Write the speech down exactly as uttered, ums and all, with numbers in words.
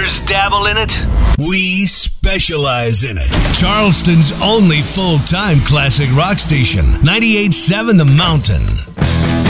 Others dabble in it. We specialize in it. Charleston's only full-time classic rock station, ninety-eight point seven The Mountain.